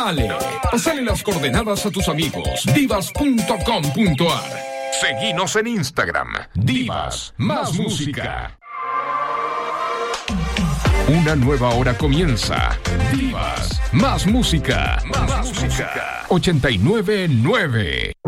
Pasale las coordenadas a tus amigos. Divas.com.ar. Seguinos en Instagram. Divas más música. Una nueva hora comienza. Divas más música. Más música. 89.9.